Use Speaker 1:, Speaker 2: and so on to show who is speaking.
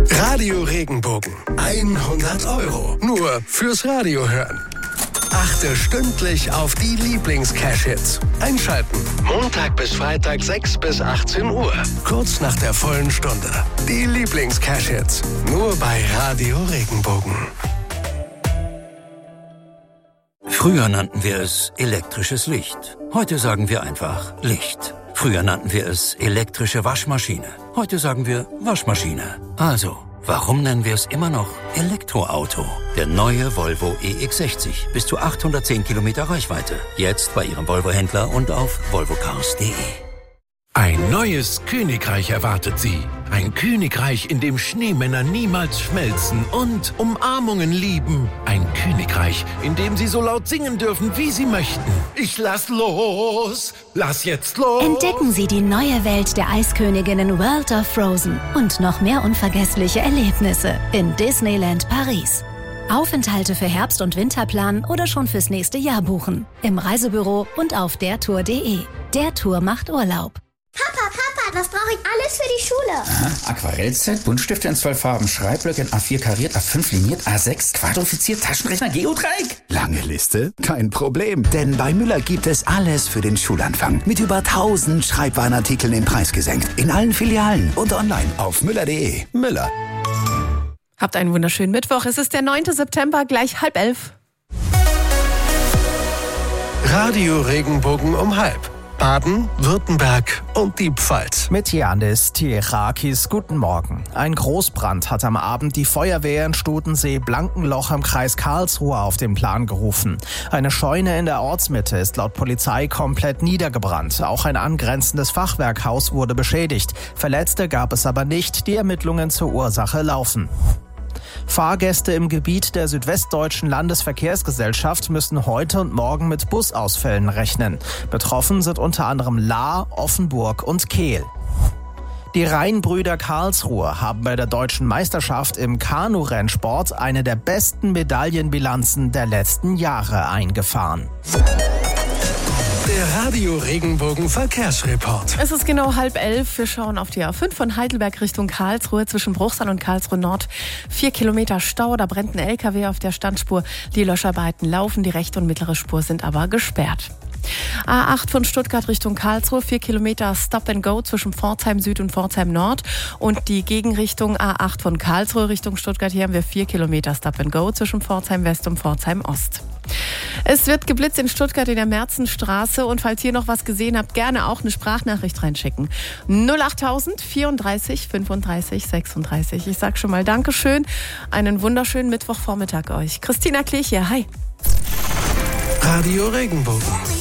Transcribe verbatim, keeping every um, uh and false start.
Speaker 1: Radio Regenbogen. hundert Euro. Nur fürs Radio hören. Achte stündlich auf die Lieblings-Cash-Hits. Einschalten. Montag bis Freitag sechs bis achtzehn Uhr. Kurz nach der vollen Stunde. Die Lieblings-Cash-Hits. Nur bei Radio Regenbogen.
Speaker 2: Früher nannten wir es elektrisches Licht. Heute sagen wir einfach Licht. Früher nannten wir es elektrische Waschmaschine. Heute sagen wir Waschmaschine. Also, warum nennen wir es immer noch Elektroauto? Der neue Volvo E X sechzig. Bis zu achthundertzehn Kilometer Reichweite. Jetzt bei Ihrem Volvo-Händler und auf volvo cars punkt de.
Speaker 3: Ein neues Königreich erwartet Sie. Ein Königreich, in dem Schneemänner niemals schmelzen und Umarmungen lieben. Ein Königreich, in dem Sie so laut singen dürfen, wie Sie möchten. Ich lass los, lass jetzt los.
Speaker 4: Entdecken Sie die neue Welt der Eisköniginnen World of Frozen und noch mehr unvergessliche Erlebnisse in Disneyland Paris. Aufenthalte für Herbst- und Winter planen oder schon fürs nächste Jahr buchen. Im Reisebüro und auf der tour punkt de. Der Tour macht Urlaub.
Speaker 5: Papa, Papa, was brauche ich alles für die Schule?
Speaker 6: Aha, Aquarellset, Buntstifte in zwölf Farben, Schreibblöcke in A vier kariert, A fünf liniert, A sechs quadrifiziert, Taschenrechner, Geodreieck.
Speaker 7: Lange Liste? Kein Problem, denn bei Müller gibt es alles für den Schulanfang. Mit über tausend Schreibwarenartikeln im Preis gesenkt. In allen Filialen und online auf müller punkt de. Müller.
Speaker 8: Habt einen wunderschönen Mittwoch. Es ist der neunte September, gleich halb elf.
Speaker 1: Radio Regenbogen um halb. Baden, Württemberg und die Pfalz.
Speaker 9: Mit Janis Tierakis, guten Morgen. Ein Großbrand hat am Abend die Feuerwehr in Stutensee-Blankenloch im Kreis Karlsruhe auf den Plan gerufen. Eine Scheune in der Ortsmitte ist laut Polizei komplett niedergebrannt. Auch ein angrenzendes Fachwerkhaus wurde beschädigt. Verletzte gab es aber nicht. Die Ermittlungen zur Ursache laufen. Fahrgäste im Gebiet der Südwestdeutschen Landesverkehrsgesellschaft müssen heute und morgen mit Busausfällen rechnen. Betroffen sind unter anderem Lahr, Offenburg und Kehl. Die Rheinbrüder Karlsruhe haben bei der deutschen Meisterschaft im Kanu-Rennsport eine der besten Medaillenbilanzen der letzten Jahre eingefahren.
Speaker 1: Der Radio Regenbogen Verkehrsreport.
Speaker 8: Es ist genau halb elf. Wir schauen auf die A fünf von Heidelberg Richtung Karlsruhe zwischen Bruchsal und Karlsruhe Nord. Vier Kilometer Stau, da brennt ein L K W auf der Standspur. Die Löscharbeiten laufen, die rechte und mittlere Spur sind aber gesperrt. A acht von Stuttgart Richtung Karlsruhe, vier Kilometer Stop and Go zwischen Pforzheim Süd und Pforzheim Nord. Und die Gegenrichtung A acht von Karlsruhe Richtung Stuttgart, hier haben wir vier Kilometer Stop and Go zwischen Pforzheim West und Pforzheim Ost. Es wird geblitzt in Stuttgart in der Merzenstraße und falls ihr noch was gesehen habt, gerne auch eine Sprachnachricht reinschicken. null achttausend vierunddreißig fünfunddreißig sechsunddreißig. Ich sag schon mal Dankeschön, einen wunderschönen Mittwochvormittag euch. Christina Klech hier, hi.
Speaker 1: Radio Regenbogen.